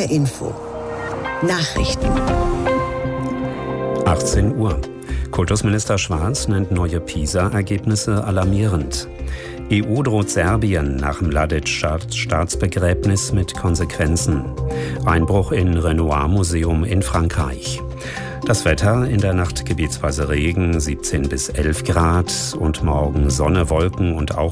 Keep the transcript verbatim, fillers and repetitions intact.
R Info. Nachrichten. achtzehn Uhr. Kultusminister Schwarz nennt neue PISA-Ergebnisse alarmierend. E U droht Serbien nach Mladic-Staatsbegräbnis mit Konsequenzen. Einbruch in Renoir-Museum in Frankreich. Das Wetter: in der Nacht gebietsweise Regen, siebzehn bis elf Grad, und morgen Sonne, Wolken und auch